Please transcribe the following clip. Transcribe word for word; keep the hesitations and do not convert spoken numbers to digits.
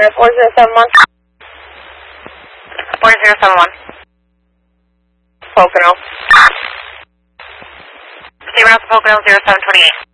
four zero seven one. four zero seven one. Pocono. Zero Pocono zero seven twenty eight.